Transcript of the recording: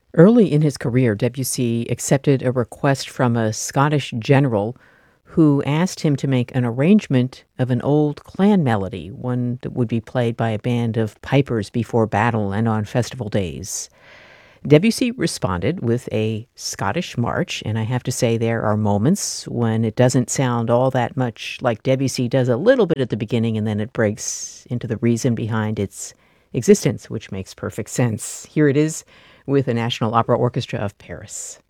Early in his career, Debussy accepted a request from a Scottish general who asked him to make an arrangement of an old clan melody, one that would be played by a band of pipers before battle and on festival days. Debussy responded with a Scottish march, and I have to say there are moments when it doesn't sound all that much like Debussy does a little bit at the beginning, and then it breaks into the reason behind its existence, which makes perfect sense. Here it is with the National Opera Orchestra of Paris.